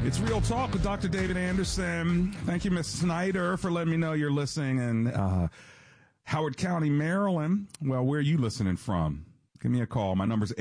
It's Real Talk with Dr. David Anderson. Thank you, Ms. Snyder, for letting me know you're listening in Howard County, Maryland. Well, where are you listening from? Give me a call. My number's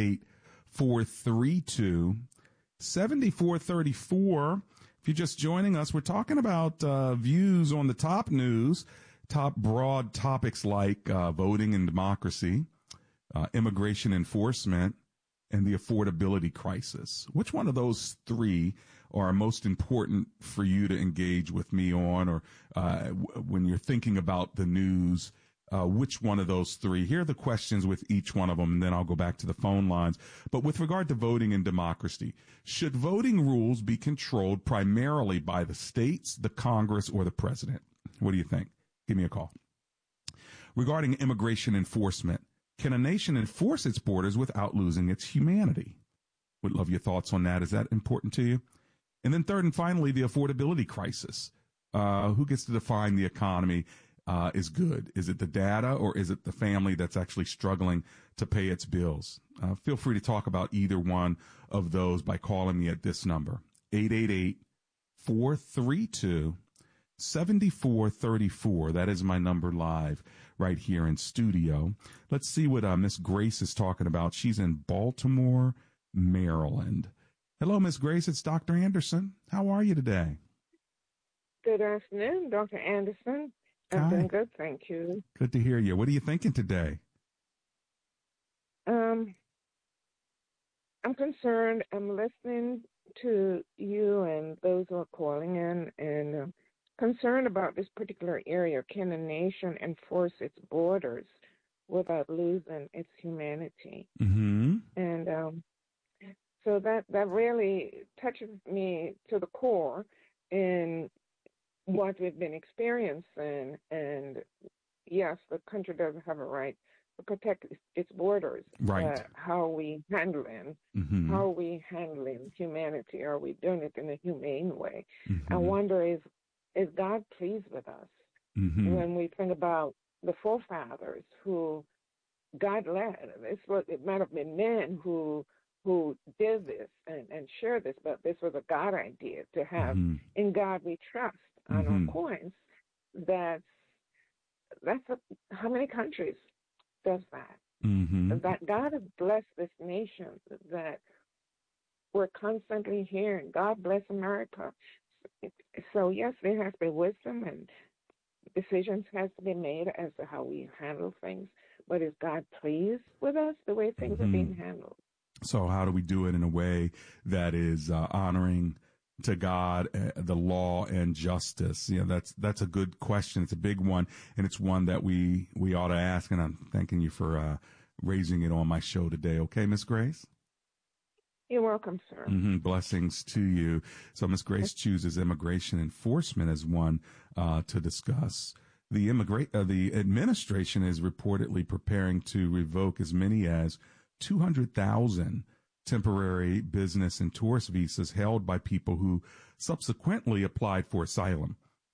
888-432-7434. If you're just joining us, we're talking about views on the top news, top broad topics like voting and democracy, immigration enforcement, and the affordability crisis. Which one of those three are most important for you to engage with me on, or when you're thinking about the news, which one of those three? Here are the questions with each one of them, and then I'll go back to the phone lines. But with regard to voting and democracy, should voting rules be controlled primarily by the states, the Congress, or the president? What do you think? Give me a call. Regarding immigration enforcement, can a nation enforce its borders without losing its humanity? Would love your thoughts on that. Is that important to you? And then third and finally, the affordability crisis. Who gets to define the economy is good? Is it the data, or is it the family that's actually struggling to pay its bills? Feel free to talk about either one of those by calling me at this number, 888-432-7434. That is my number live right here in studio. Let's see what Miss Grace is talking about. She's in Baltimore, Maryland. Hello, Miss Grace. It's Dr. Anderson. How are you today? Good afternoon, Dr. Anderson. I'm doing good, thank you. Good to hear you. What are you thinking today? I'm concerned. I'm listening to you and those who are calling in, and concerned about this particular area. Can a nation enforce its borders without losing its humanity? Mm-hmm. And so that really touches me to the core in what we've been experiencing. And yes, the country does have a right to protect its borders. Right. How are we handling? Mm-hmm. How are we handling humanity? Are we doing it in a humane way? Mm-hmm. I wonder, is God pleased with us? Mm-hmm. When we think about the forefathers who God led, it might have been men who did this and shared this, but this was a God idea to have in God we trust on our coins. That's how many countries does that? That God has blessed this nation, that we're constantly hearing, God bless America. So yes, there has to be wisdom and decisions has to be made as to how we handle things. But is God pleased with us the way things are being handled? So how do we do it in a way that is honoring to God, the law, and justice? You know, that's a good question. It's a big one, and it's one that we ought to ask. And I'm thanking you for raising it on my show today. Okay, Miss Grace? You're welcome, sir. Blessings to you. So Miss Grace chooses immigration enforcement as one to discuss. The administration is reportedly preparing to revoke as many as 200,000 temporary business and tourist visas held by people who subsequently applied for asylum.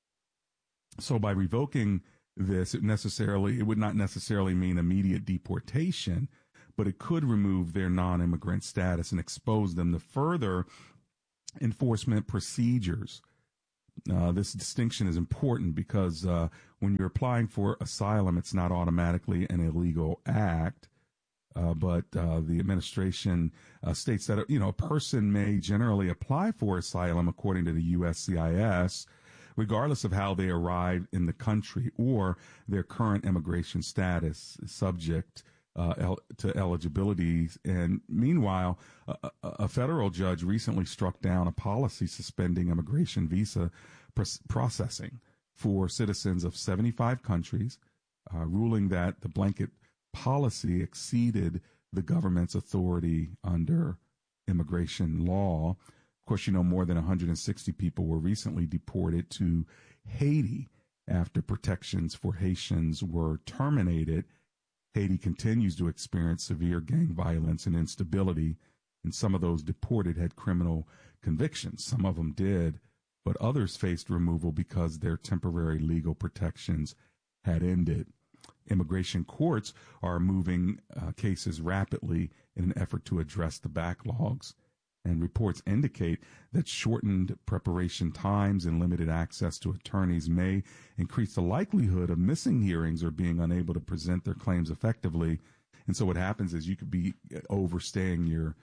So by revoking this, it would not necessarily mean immediate deportation, but it could remove their non-immigrant status and expose them to further enforcement procedures. This distinction is important because when you're applying for asylum, it's not automatically an illegal act. But the administration states that, a person may generally apply for asylum according to the USCIS, regardless of how they arrived in the country or their current immigration status, subject to eligibility. And meanwhile, a federal judge recently struck down a policy suspending immigration visa processing for citizens of 75 countries, ruling that the blanket policy exceeded the government's authority under immigration law. Of course, more than 160 people were recently deported to Haiti after protections for Haitians were terminated. Haiti continues to experience severe gang violence and instability, and some of those deported had criminal convictions. Some of them did, but others faced removal because their temporary legal protections had ended. Immigration courts are moving cases rapidly in an effort to address the backlogs. And reports indicate that shortened preparation times and limited access to attorneys may increase the likelihood of missing hearings or being unable to present their claims effectively. And so what happens is you could be overstaying your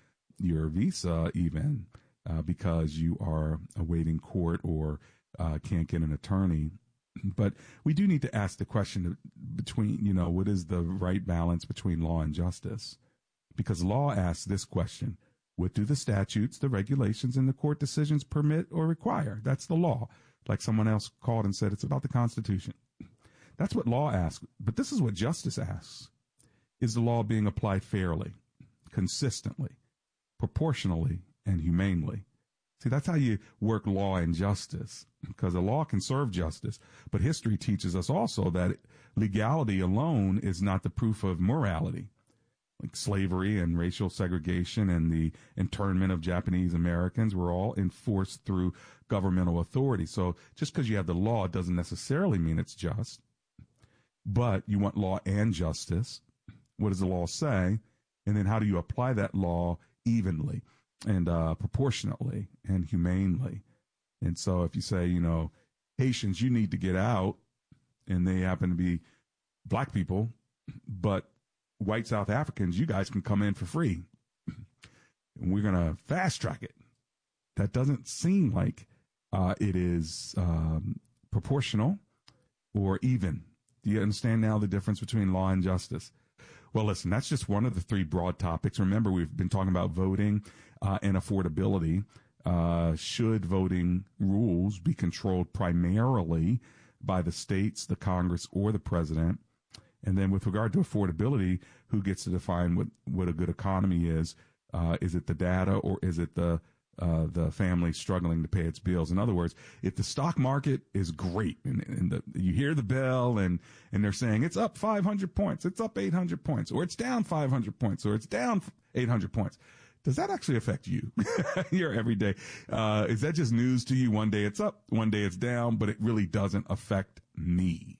visa even because you are awaiting court or can't get an attorney. But we do need to ask the question between, what is the right balance between law and justice? Because law asks this question: what do the statutes, the regulations, and the court decisions permit or require? That's the law. Like someone else called and said, it's about the Constitution. That's what law asks. But this is what justice asks. Is the law being applied fairly, consistently, proportionally, and humanely? See, that's how you work law and justice, because the law can serve justice. But history teaches us also that legality alone is not the proof of morality. Like slavery and racial segregation and the internment of Japanese Americans were all enforced through governmental authority. So just because you have the law doesn't necessarily mean it's just. But you want law and justice. What does the law say? And then how do you apply that law evenly and proportionately and humanely? And so if you say, Haitians, you need to get out, and they happen to be black people, but white South Africans, you guys can come in for free, and we're going to fast track it. That doesn't seem like it is proportional or even. Do you understand now the difference between law and justice? Well, listen, that's just one of the three broad topics. Remember, we've been talking about voting and affordability. Should voting rules be controlled primarily by the states, the Congress, or the president? And then with regard to affordability, who gets to define what a good economy is? Is it the data, or is it the family struggling to pay its bills? In other words, if the stock market is great and you hear the bell and they're saying it's up 500 points, it's up 800 points, or it's down 500 points, or it's down 800 points, does that actually affect you? Your everyday? Is that just news to you? One day it's up, one day it's down, but it really doesn't affect me.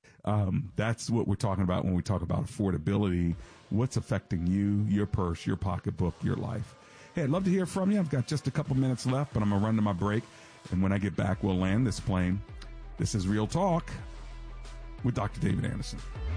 That's what we're talking about when we talk about affordability. What's affecting you, your purse, your pocketbook, your life? Hey, I'd love to hear from you. I've got just a couple minutes left, but I'm going to run to my break. And when I get back, we'll land this plane. This is Real Talk with Dr. David Anderson.